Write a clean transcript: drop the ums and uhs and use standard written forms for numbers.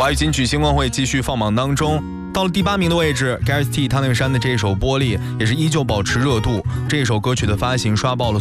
华语金曲新光会继续放榜当中，到了第8名的位置 ，Gareth T 汤令山的这首《玻璃》也是依旧保持热度。这首歌曲的发行刷爆了